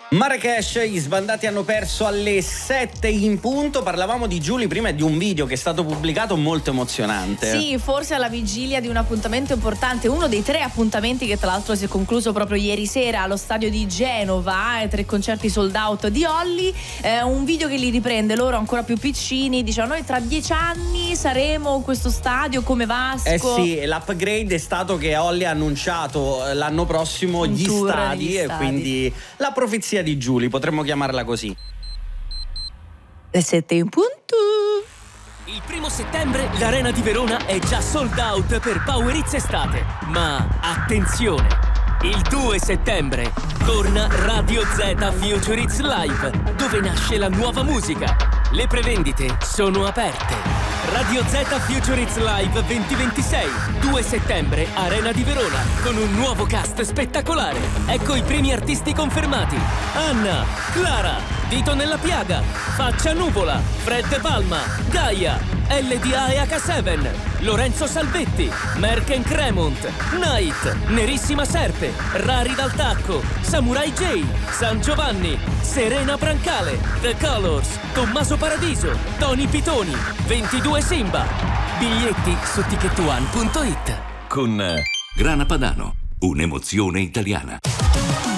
Marrakesh, gli sbandati hanno perso alle 7 in punto. Parlavamo di Giulia prima e di un video che è stato pubblicato molto emozionante. Sì, forse alla vigilia di un appuntamento importante, uno dei 3 appuntamenti che tra l'altro si è concluso proprio ieri sera allo stadio di Genova, 3 concerti sold out di Olly. Un video che li riprende loro ancora più piccini, diciamo noi tra 10 anni saremo in questo stadio come Vasco. Eh sì, l'upgrade è stato che Olly ha annunciato l'anno prossimo gli stadi, e quindi la profezia di Giulia, potremmo chiamarla così. Le 7 in punto. Il 1 settembre l'Arena di Verona è già sold out per Power Hits Estate. Ma attenzione! Il 2 settembre torna Radio Z Future Hits Live, dove nasce la nuova musica. Le prevendite sono aperte. Radio Z Future Hits Live 2026, 2 settembre, Arena di Verona, con un nuovo cast spettacolare. Ecco i primi artisti confermati: Anna, Clara, Dito nella Piaga, Faccia Nuvola, Fred Palma, Gaia, LDA e H7, Lorenzo Salvetti, Merken Cremont, Night, Nerissima Serpe, Rari dal Tacco, Samurai J, San Giovanni, Serena Brancale, The Colors, Tommaso Paradiso, Tony Pitoni, 22 Simba. Biglietti su ticketone.it. Con Grana Padano, un'emozione italiana.